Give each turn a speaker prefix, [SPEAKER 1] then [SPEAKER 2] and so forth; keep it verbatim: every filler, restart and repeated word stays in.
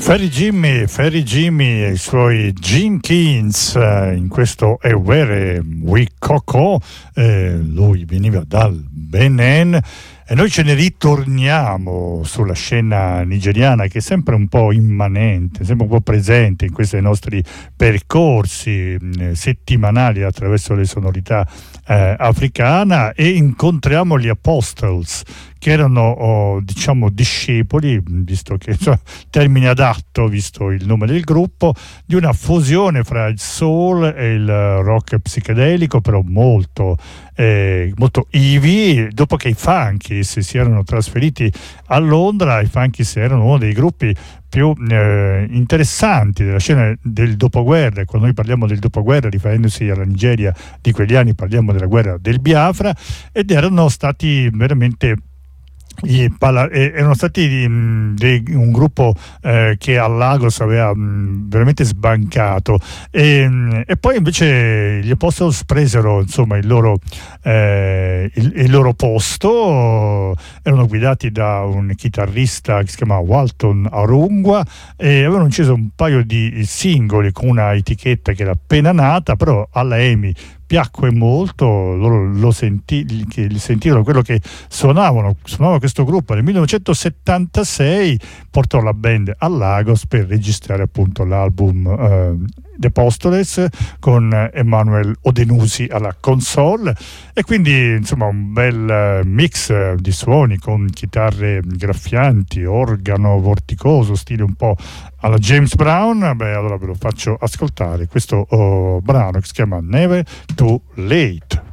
[SPEAKER 1] Ferry Jimmy, Ferry Jimmy e i suoi Gene Keens eh, in questo Ewere Wikoko, eh, lui veniva dal Benin e noi ce ne ritorniamo sulla scena nigeriana, che è sempre un po' immanente, sempre un po' presente in questi nostri percorsi eh, settimanali attraverso le sonorità eh, africana, e incontriamo gli Apostles, che erano oh, diciamo discepoli, visto che cioè, termine adatto visto il nome del gruppo, di una fusione fra il soul e il rock psichedelico, però molto eh, molto heavy. Dopo che i Funkies si erano trasferiti a Londra, i Funkies erano uno dei gruppi più eh, interessanti della scena del dopoguerra, e quando noi parliamo del dopoguerra, riferendosi alla Nigeria di quegli anni, parliamo della guerra del Biafra, ed erano stati veramente I pala- erano stati mh, dei, un gruppo eh, che a Lagos aveva mh, veramente sbancato, e, mh, e poi invece gli Apostles presero insomma il loro, eh, il, il loro posto. Erano guidati da un chitarrista che si chiama Walton Arungwa, e avevano inciso un paio di singoli con una etichetta che era appena nata, però alla EMI piacque molto. Loro lo senti, che sentirono quello che suonavano, suonava questo gruppo. Nel millenovecentosettantasei portò la band a Lagos per registrare appunto l'album eh, The Apostles, con Emmanuel Odenusi alla console, e quindi insomma un bel mix di suoni con chitarre graffianti, organo vorticoso, stile un po' alla James Brown. Beh, allora ve lo faccio ascoltare questo oh, brano che si chiama Never Too Late.